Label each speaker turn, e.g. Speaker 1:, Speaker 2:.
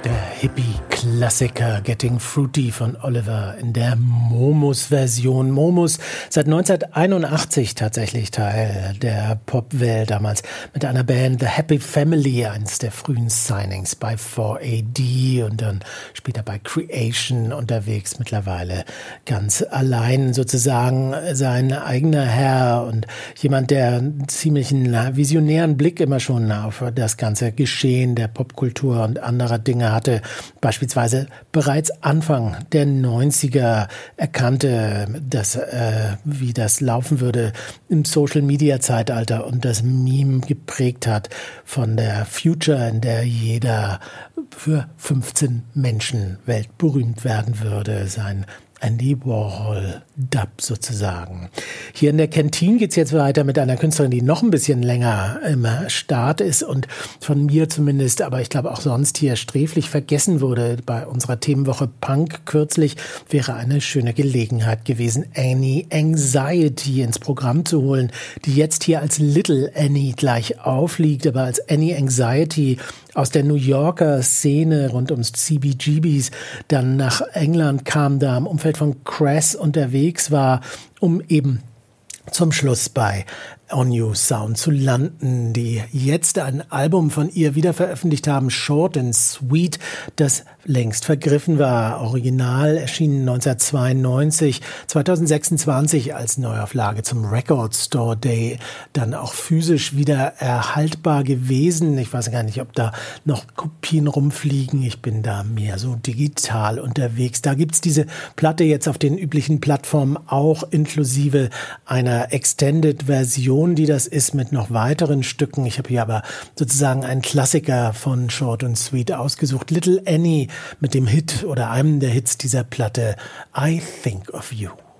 Speaker 1: Der Hippie-Klassiker Getting Fruity von Oliver in der Momus-Version. Momus seit 1981 tatsächlich Teil der Popwelt, damals mit einer Band The Happy Family, eines der frühen Signings bei 4AD und dann später bei Creation unterwegs, mittlerweile ganz allein sozusagen sein eigener Herr und jemand, der einen ziemlichen visionären Blick immer schon auf das ganze Geschehen der Popkultur und anderer Dinge hatte, beispielsweise bereits Anfang der 90er erkannte, dass, wie das laufen würde im Social-Media-Zeitalter und das Meme geprägt hat von der Future, in der jeder für 15 Menschen weltberühmt werden würde, sein Andy Warhol-Dub sozusagen. Hier in der Kantine geht's jetzt weiter mit einer Künstlerin, die noch ein bisschen länger im Start ist und von mir zumindest, aber ich glaube auch sonst hier sträflich vergessen wurde bei unserer Themenwoche Punk kürzlich, wäre eine schöne Gelegenheit gewesen, Annie Anxiety ins Programm zu holen, die jetzt hier als Little Annie gleich aufliegt, aber als Annie Anxiety aus der New Yorker Szene rund ums CBGBs dann nach England kam, da im Umfeld von Crass unterwegs war, um eben zum Schluss bei On You Sound zu landen, die jetzt ein Album von ihr wieder veröffentlicht haben, Short and Sweet, das längst vergriffen war. Original erschienen 1992, 2026 als Neuauflage zum Record Store Day, dann auch physisch wieder erhaltbar gewesen. Ich weiß gar nicht, ob da noch Kopien rumfliegen. Ich bin da mehr so digital unterwegs. Da gibt's diese Platte jetzt auf den üblichen Plattformen auch inklusive einer Extended-Version, die das ist, mit noch weiteren Stücken. Ich habe hier aber sozusagen einen Klassiker von Short and Sweet ausgesucht. Little Annie mit dem Hit oder einem der Hits dieser Platte, I Think of You.